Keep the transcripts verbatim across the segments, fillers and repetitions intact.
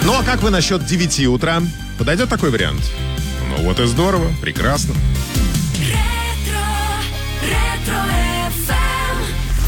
Ну а как вы насчет девяти утра? Подойдет такой вариант? Ну вот и здорово, прекрасно. Ретро, ретро эф эм.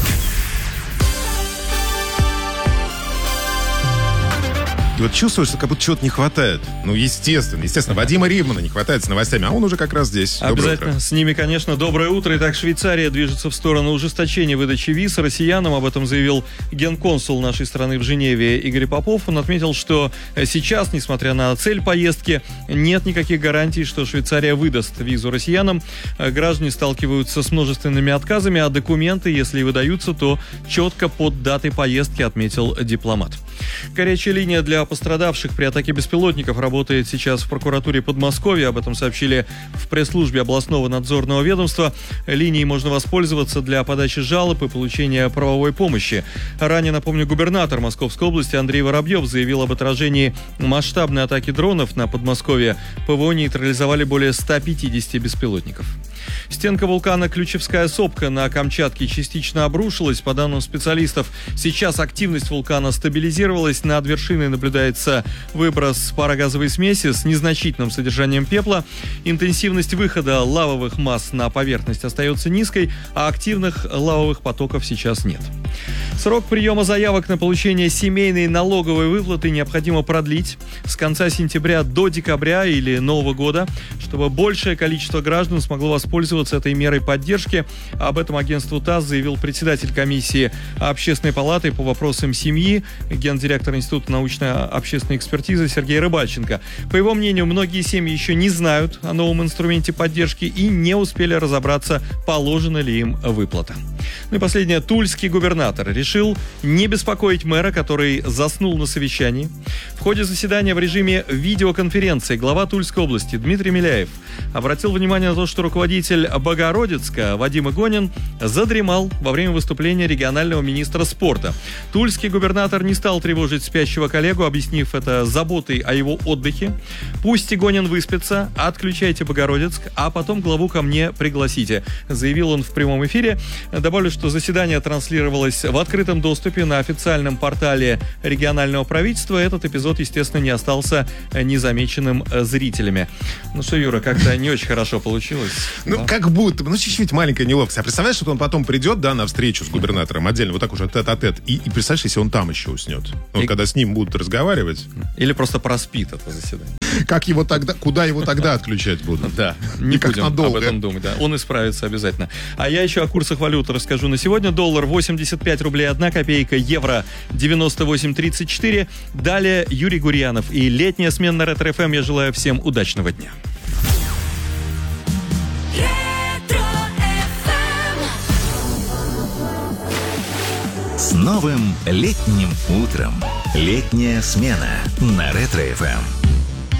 И вот чувствуешь, что как будто чего-то не хватает. Ну, естественно, естественно, Вадима Ривмана не хватает с новостями, а он уже как раз здесь. Доброе Обязательно. утро. С ними, конечно, доброе утро. Итак, Швейцария движется в сторону ужесточения выдачи виз россиянам. Об этом заявил генконсул нашей страны в Женеве Игорь Попов. Он отметил, что сейчас, несмотря на цель поездки, нет никаких гарантий, что Швейцария выдаст визу россиянам. Граждане сталкиваются с множественными отказами, а документы, если и выдаются, то четко под датой поездки, отметил дипломат. Горячая линия для пострадавших при атаке беспилотников работает сейчас в прокуратуре Подмосковья. Об этом сообщили в пресс-службе областного надзорного ведомства. Линией можно воспользоваться для подачи жалоб и получения правовой помощи. Ранее, напомню, губернатор Московской области Андрей Воробьев заявил об отражении масштабной атаки дронов на Подмосковье. ПВО нейтрализовали более ста пятидесяти беспилотников. Стенка вулкана Ключевская сопка на Камчатке частично обрушилась. По данным специалистов, сейчас активность вулкана стабилизировалась. Над вершиной наблюдается выброс парогазовой смеси с незначительным содержанием пепла. Интенсивность выхода лавовых масс на поверхность остается низкой, а активных лавовых потоков сейчас нет. Срок приема заявок на получение семейной налоговой выплаты необходимо продлить с конца сентября до декабря или Нового года, чтобы большее количество граждан смогло воспользоваться этой мерой поддержки. Об этом агентству ТАСС заявил председатель комиссии Общественной палаты по вопросам семьи, гендиректор Института научно-общественной экспертизы Сергей Рыбальченко. По его мнению, многие семьи еще не знают о новом инструменте поддержки и не успели разобраться, положена ли им выплата. Ну и последнее. Тульский губернатор решил не беспокоить мэра, который заснул на совещании. В ходе заседания в режиме видеоконференции глава Тульской области Дмитрий Миляев обратил внимание на то, что руководитель Богородицка Вадим Игонин задремал во время выступления регионального министра спорта. Тульский губернатор не стал тревожить спящего коллегу, объяснив это заботой о его отдыхе. «Пусть Игонин выспится, отключайте Богородицк, а потом главу ко мне пригласите», заявил он в прямом эфире. Добавлю, что заседание транслировалось в открытом доступе на официальном портале регионального правительства. Этот эпизод, естественно, не остался незамеченным зрителями. Ну что, Юра, как-то не очень хорошо получилось. Ну, да? как будто, ну, чуть-чуть маленькая неловкость. А представляешь, что он потом придет, да, на встречу с губернатором отдельно, вот так уже тет-а-тет, и, и представляешь, если он там еще уснет. Ну, и... когда с ним будут разговаривать. Или просто проспит это заседание. Как его тогда, куда его тогда отключать будут? Да, не Никак будем надолго. об этом думать, да. Он исправится обязательно. А я еще о курсах валют расскажу на сегодня. Доллар восемьдесят пять рублей одна копейка, евро девяносто восемь тридцать четыре. Далее Юрий Гурьянов и летняя смена на Ретро эф эм. Я желаю всем удачного дня. С новым летним утром. Летняя смена на Ретро эф эм.